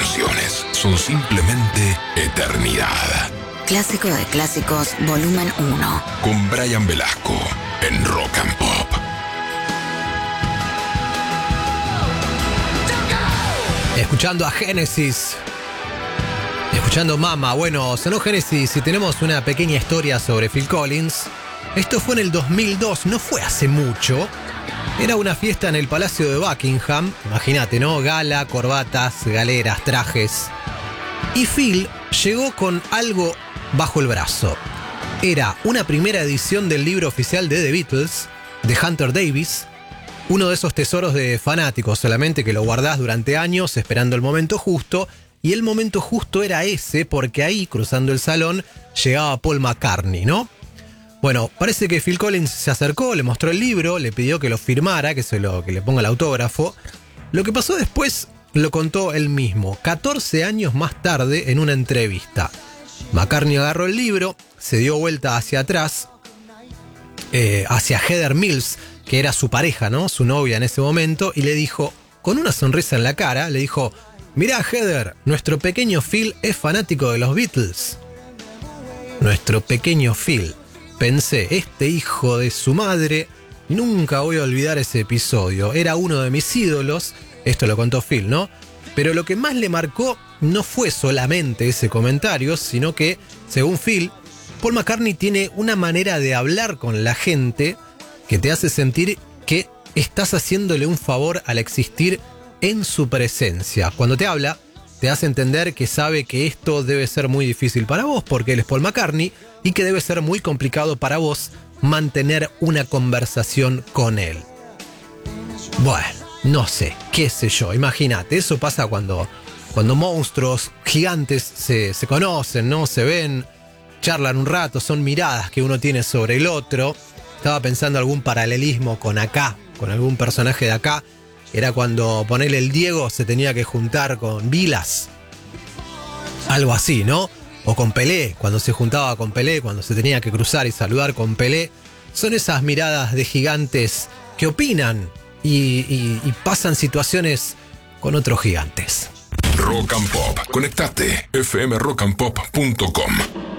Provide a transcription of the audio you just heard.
generaciones son simplemente eternidad. Clásico de clásicos, volumen 1. Con Brian Velasco en Rock and Pop. Escuchando a Genesis. Escuchando Mama. Bueno, sonó Genesis y tenemos una pequeña historia sobre Phil Collins. Esto fue en el 2002, no fue hace mucho. Era una fiesta en el Palacio de Buckingham. Imagínate, ¿no? Gala, corbatas, galeras, trajes. Y Phil llegó con algo bajo el brazo. Era una primera edición del libro oficial de The Beatles, de Hunter Davis. Uno de esos tesoros de fanáticos, solamente que lo guardás durante años esperando el momento justo. Y el momento justo era ese, porque ahí, cruzando el salón, llegaba Paul McCartney, ¿no? Bueno, parece que Phil Collins se acercó, le mostró el libro, le pidió que lo firmara, que le ponga el autógrafo. Lo que pasó después lo contó él mismo, 14 años más tarde en una entrevista. McCartney agarró el libro, se dio vuelta hacia atrás, hacia Heather Mills, que era su pareja, ¿no? Su novia en ese momento, y le dijo, con una sonrisa en la cara, le dijo: mirá, Heather, nuestro pequeño Phil es fanático de los Beatles. Nuestro pequeño Phil. Pensé, este hijo de su madre, nunca voy a olvidar ese episodio. Era uno de mis ídolos. Esto lo contó Phil, ¿no? Pero lo que más le marcó no fue solamente ese comentario, sino que, según Phil, Paul McCartney tiene una manera de hablar con la gente que te hace sentir que estás haciéndole un favor al existir en su presencia. Cuando te habla, te hace entender que sabe que esto debe ser muy difícil para vos, porque él es Paul McCartney, y que debe ser muy complicado para vos mantener una conversación con él. Bueno, no sé, qué sé yo, imagínate, eso pasa cuando monstruos gigantes se conocen, ¿no? Se ven, charlan un rato, son miradas que uno tiene sobre el otro. Estaba pensando algún paralelismo con acá, con algún personaje de acá. Era cuando, ponele, el Diego se tenía que juntar con Vilas. Algo así, ¿no? O con Pelé, cuando se juntaba con Pelé, cuando se tenía que cruzar y saludar con Pelé. Son esas miradas de gigantes que opinan y pasan situaciones con otros gigantes. Rock and Pop. Conectate. fmrockandpop.com